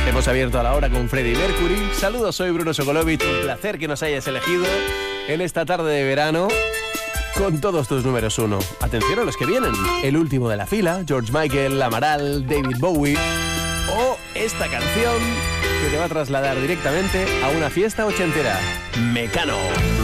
Hemos abierto a la hora con Freddie Mercury. Saludos, soy Bruno Sokolovic. Un placer que nos hayas elegido en esta tarde de verano con todos tus números uno. Atención a los que vienen. El último de la fila, George Michael, Amaral, David Bowie. O esta canción que te va a trasladar directamente a una fiesta ochentera. Mecano.